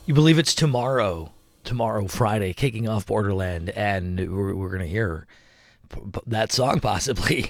You believe it's tomorrow, Friday, kicking off Borderland, and we're going to hear that song possibly.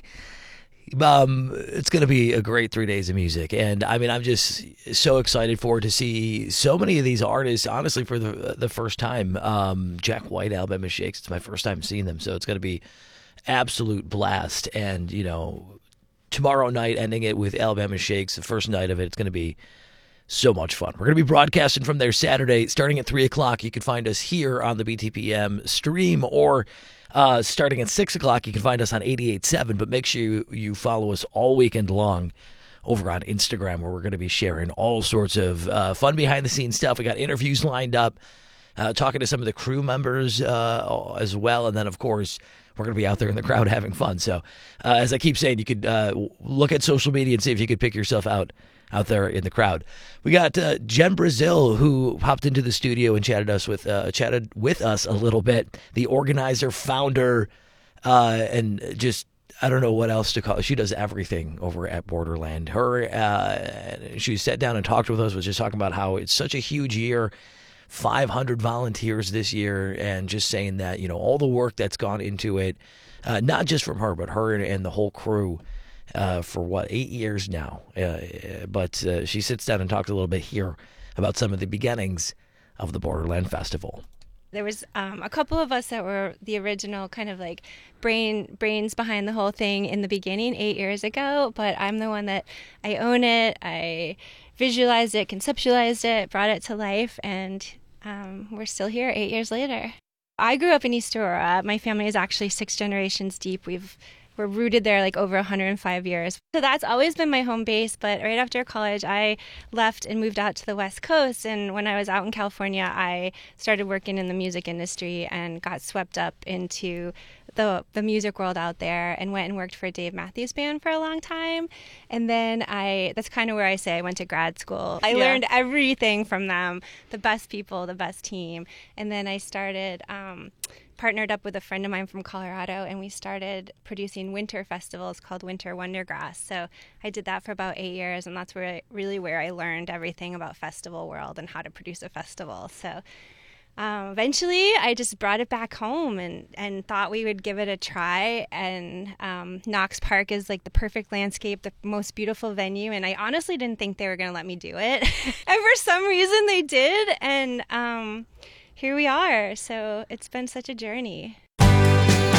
It's going to be a great 3 days of music, and I mean, I'm just so excited for to see so many of these artists. Honestly, for the first time, Jack White, Alabama Shakes. It's my first time seeing them, so it's going to be absolute blast. And tomorrow night, ending it with Alabama Shakes, the first night of it, it's going to be so much fun. We're going to be broadcasting from there Saturday, starting at 3 o'clock. You can find us here on the BTPM stream, or starting at 6 o'clock, you can find us on 88.7. But make sure you follow us all weekend long over on Instagram, where we're going to be sharing all sorts of fun behind-the-scenes stuff. We got interviews lined up, talking to some of the crew members as well. And then, of course, we're going to be out there in the crowd having fun. So, as I keep saying, you could look at social media and see if you could pick yourself out there in the crowd. We got Jen Brazil, who popped into the studio and chatted with us a little bit. The organizer, founder, and just I don't know what else to call it. She does everything over at Borderland. She sat down and talked with us, was just talking about how it's such a huge year. 500 volunteers this year, and just saying that, all the work that's gone into it, not just from her, but her and the whole crew, for 8 years now. But she sits down and talks a little bit here about some of the beginnings of the Borderland Festival. There was a couple of us that were the original kind of like brains behind the whole thing in the beginning 8 years ago, but I'm the one that I own it. I visualized it, conceptualized it, brought it to life, and we're still here 8 years later. I grew up in East Aurora. My family is actually 6 generations deep. We're rooted there like over 105 years. So that's always been my home base. But right after college, I left and moved out to the West Coast. And when I was out in California, I started working in the music industry and got swept up into the music world out there, and went and worked for Dave Matthews Band for a long time. And then that's kind of where I say I went to grad school. I learned everything from them, the best people, the best team. And then I started partnered up with a friend of mine from Colorado, and we started producing winter festivals called Winter Wondergrass. So I did that for about 8 years, and that's where I learned everything about festival world and how to produce a festival. So eventually I just brought it back home and thought we would give it a try. And Knox Park is like the perfect landscape, the most beautiful venue, and I honestly didn't think they were going to let me do it. And for some reason they did, and here we are. So it's been such a journey.